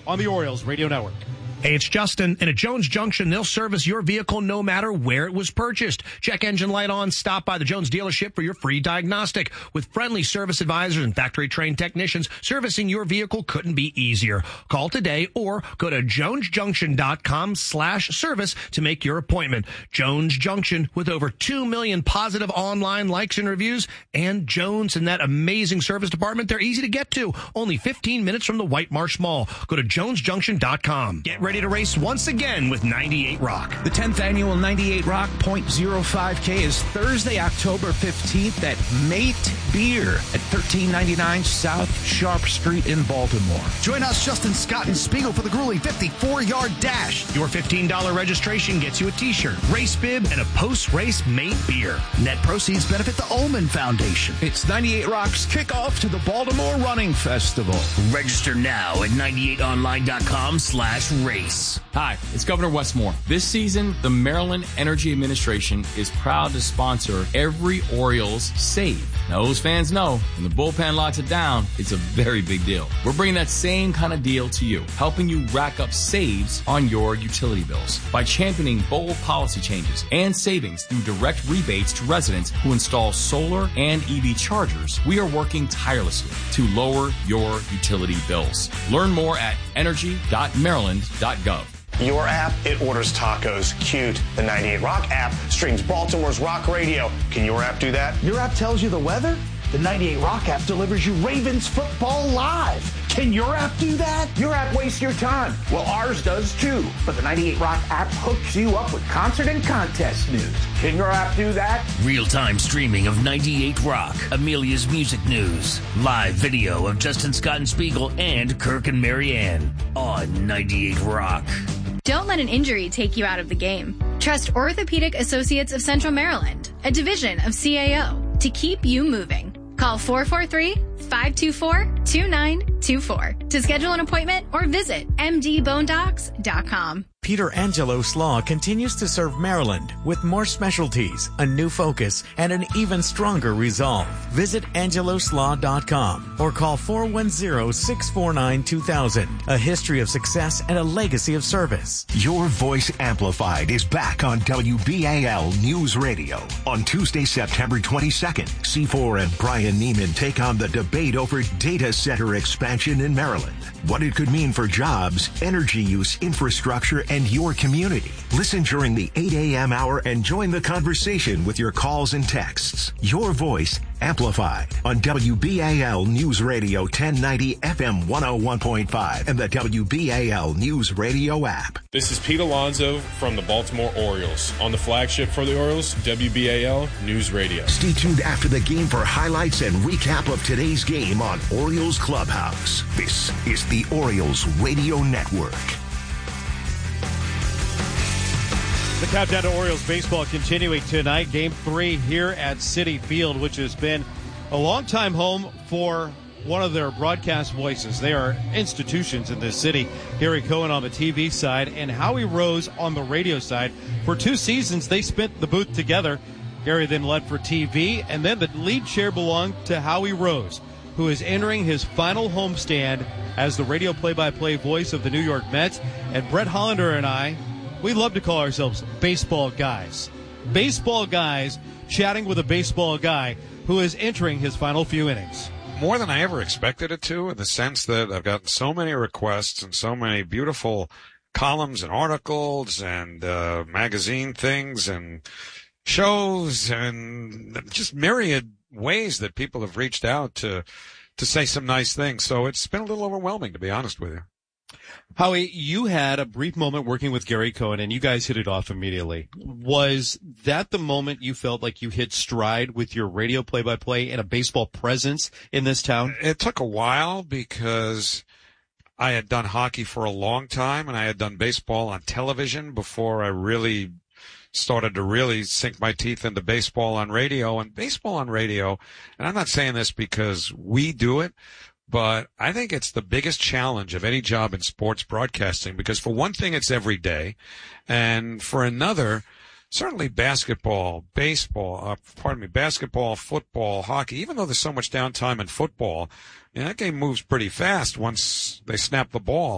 on the Orioles Radio Network. Hey, it's Justin. And at Jones Junction, they'll service your vehicle no matter where it was purchased. Check engine light on. Stop by the Jones dealership for your free diagnostic. With friendly service advisors and factory-trained technicians, servicing your vehicle couldn't be easier. Call today or go to jonesjunction.com/service to make your appointment. Jones Junction, with over 2 million positive online likes and reviews. And Jones and that amazing service department, they're easy to get to. Only 15 minutes from the White Marsh Mall. Go to jonesjunction.com. Get ready to race once again with 98 Rock. The 10th annual 98 Rock .05K is Thursday, October 15th at Mate Beer at 1399 South Sharp Street in Baltimore. Join us, Justin Scott and Spiegel, for the grueling 54-yard dash. Your $15 registration gets you a t-shirt, race bib, and a post-race Mate Beer. Net proceeds benefit the Ullman Foundation. It's 98 Rock's kickoff to the Baltimore Running Festival. Register now at 98online.com/race. Hi, it's Governor Westmore. This season, the Maryland Energy Administration is proud to sponsor every Orioles save. Now, those fans know when the bullpen locks it down, it's a very big deal. We're bringing that same kind of deal to you, helping you rack up saves on your utility bills by championing bold policy changes and savings through direct rebates to residents who install solar and EV chargers. We are working tirelessly to lower your utility bills. Learn more at energy.maryland.gov. Your app, it orders tacos. Cute. The 98 Rock app streams Baltimore's rock radio. Can your app do that? Your app tells you the weather? The 98 Rock app delivers you Ravens football live. Can your app do that? Your app wastes your time. Well, ours does too. But the 98 Rock app hooks you up with concert and contest news. Can your app do that? Real-time streaming of 98 Rock, Amelia's music news, live video of Justin Scott and Spiegel and Kirk and Marianne on 98 Rock. Don't let an injury take you out of the game. Trust Orthopedic Associates of Central Maryland, a division of CAO, to keep you moving. Call 443-524-2924 to schedule an appointment or visit mdbonedocs.com. Peter Angelos Law continues to serve Maryland with more specialties, a new focus, and an even stronger resolve. Visit angeloslaw.com or call 410-649-2000. A history of success and a legacy of service. Your Voice Amplified is back on WBAL News Radio. On Tuesday, September 22nd, C4 and Brian Neiman take on the debate over data center expansion in Maryland. What it could mean for jobs, energy use, infrastructure, and your community. Listen during the 8 a.m. hour and join the conversation with your calls and texts. Your Voice Amplified on WBAL News Radio 1090 FM 101.5 and the WBAL News Radio app. This is Pete Alonso from the Baltimore Orioles on the flagship for the Orioles, WBAL News Radio. Stay tuned after the game for highlights and recap of today's game on Orioles Clubhouse. This is the Orioles Radio Network. The countdown to Orioles baseball continuing tonight. Game 3 here at Citi Field, which has been a long-time home for one of their broadcast voices. They are institutions in this city. Gary Cohen on the TV side and Howie Rose on the radio side. For 2 seasons, they spent the booth together. Gary then led for TV, and then the lead chair belonged to Howie Rose, who is entering his final homestand as the radio play-by-play voice of the New York Mets. And Brett Hollander and I, we love to call ourselves baseball guys. Baseball guys chatting with a baseball guy who is entering his final few innings. More than I ever expected it to, in the sense that I've gotten so many requests and so many beautiful columns and articles and magazine things and shows and just myriad ways that people have reached out to say some nice things. So it's been a little overwhelming, to be honest with you. Howie, you had a brief moment working with Gary Cohen, and you guys hit it off immediately. Was that the moment you felt like you hit stride with your radio play-by-play and a baseball presence in this town? It took a while because I had done hockey for a long time, and I had done baseball on television before I really started to really sink my teeth into baseball on radio. And baseball on radio, and I'm not saying this because we do it, but I think it's the biggest challenge of any job in sports broadcasting, because for one thing, it's every day. And for another, certainly basketball, football, hockey, even though there's so much downtime in football, that game moves pretty fast once they snap the ball.